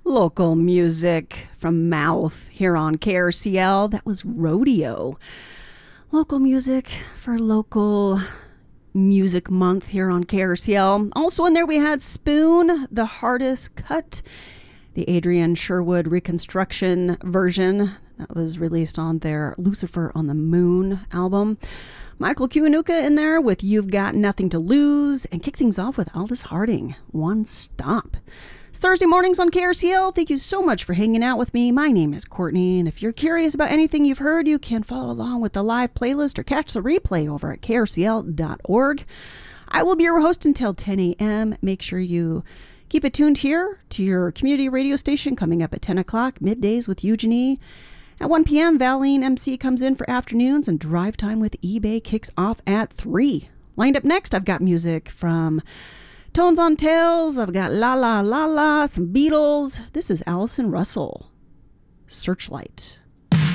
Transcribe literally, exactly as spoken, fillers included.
Local music from Mouth here on K R C L. That was Rodeo. Local music for local music month here on K R C L. Also in there we had Spoon, The Hardest Cut, the Adrian Sherwood reconstruction version that was released on their Lucifer on the Moon album. Michael Kiwanuka in there with You've Got Nothing to Lose, and kick things off with Aldous Harding, One Stop. It's Thursday mornings on K R C L. Thank you so much for hanging out with me. My name is Courtney, and if you're curious about anything you've heard, you can follow along with the live playlist or catch the replay over at K R C L dot org. I will be your host until ten a.m. Make sure you keep it tuned here to your community radio station coming up at ten o'clock, middays with Eugenie. At one p.m., Valine M C comes in for afternoons, and Drive Time with eBay kicks off at three. Lined up next, I've got music from Tones on Tails, I've got La La La La, some Beatles. This is Allison Russell, Searchlight.